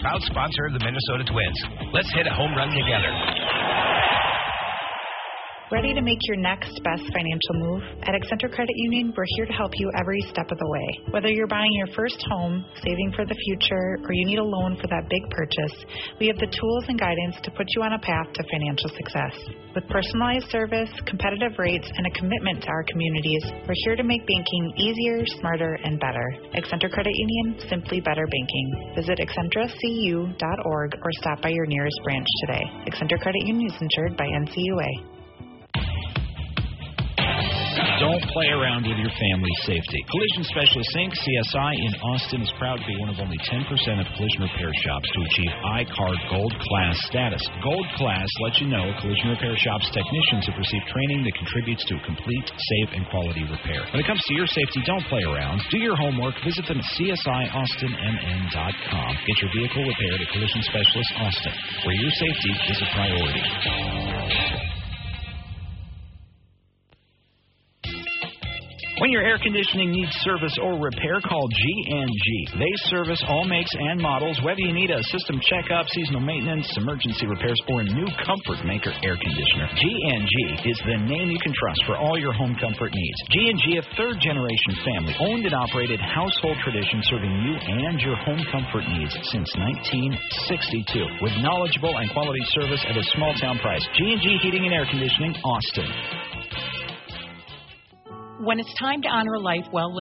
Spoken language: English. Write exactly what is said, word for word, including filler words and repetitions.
proud sponsor of the Minnesota Twins. Let's hit a home run together. Ready to make your next best financial move? At Accenture Credit Union, we're here to help you every step of the way. Whether you're buying your first home, saving for the future, or you need a loan for that big purchase, we have the tools and guidance to put you on a path to financial success. With personalized service, competitive rates, and a commitment to our communities, we're here to make banking easier, smarter, and better. Accenture Credit Union, simply better banking. Visit Accenture C U dot org or stop by your nearest branch today. Accenture Credit Union is insured by N C U A. Don't play around with your family's safety. Collision Specialist Incorporated, C S I, in Austin is proud to be one of only ten percent of collision repair shops to achieve I C A R Gold Class status. Gold Class lets you know collision repair shops' technicians have received training that contributes to a complete, safe, and quality repair. When it comes to your safety, don't play around. Do your homework. Visit them at C S I Austin M N dot com. Get your vehicle repaired at Collision Specialist Austin, where your safety is a priority. When your air conditioning needs service or repair, call G and G. They service all makes and models, whether you need a system checkup, seasonal maintenance, emergency repairs, or a new Comfort Maker air conditioner. G and G is the name you can trust for all your home comfort needs. G and G, a third-generation family, owned and operated household tradition serving you and your home comfort needs since nineteen sixty-two. With knowledgeable and quality service at a small-town price. G and G Heating and Air Conditioning, Austin. When it's time to honor life well